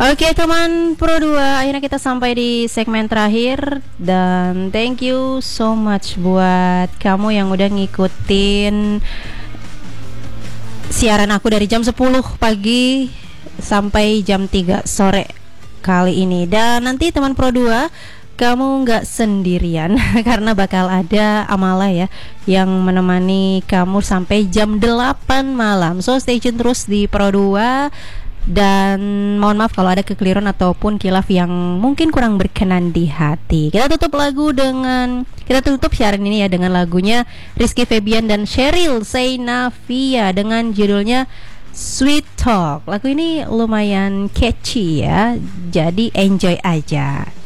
Oke teman Pro 2, akhirnya kita sampai di segmen terakhir. Dan thank you so much buat kamu yang udah ngikutin siaran aku dari jam 10 pagi sampai jam 3 sore kali ini. Dan nanti teman Pro 2, kamu nggak sendirian karena bakal ada Amala ya yang menemani kamu sampai jam 8 malam. So stay tune terus di Pro 2. Dan mohon maaf kalau ada kekeliruan ataupun kilaf yang mungkin kurang berkenan di hati. Kita tutup siaran ini ya dengan lagunya Rizky Febian dan Sheryl Zainavia dengan judulnya Sweet Talk. Lagu ini lumayan catchy ya, jadi enjoy aja.